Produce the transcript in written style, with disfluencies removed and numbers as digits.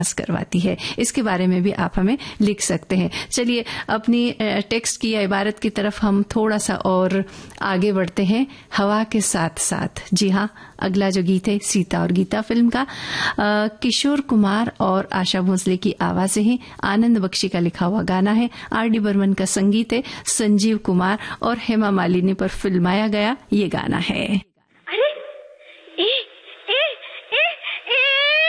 करवाती है। इसके बारे में भी आप हमें लिख सकते हैं। चलिए अपनी टेक्स्ट की या इबारत की तरफ हम थोड़ा सा और आगे बढ़ते हैं। हवा के साथ साथ, जी हाँ, अगला जो गीत है सीता और गीता फिल्म का, किशोर कुमार और आशा भोसले की आवाजें हैं, आनंद बख्शी का लिखा हुआ गाना है, आर.डी. बर्मन का संगीत है, संजीव कुमार और हेमा मालिनी पर फिल्माया गया ये गाना है।